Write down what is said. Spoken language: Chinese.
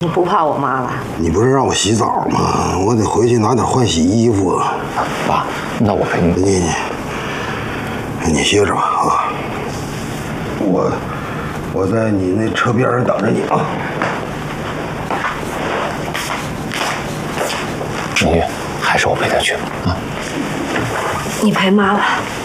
你不怕我妈吧？ 你不是让我洗澡吗？我得回去拿点换洗衣服。 爸，那我陪你。 你歇着吧啊！我在你那车边上等着你啊。 明月，还是我陪他去吧啊。 你陪妈吧。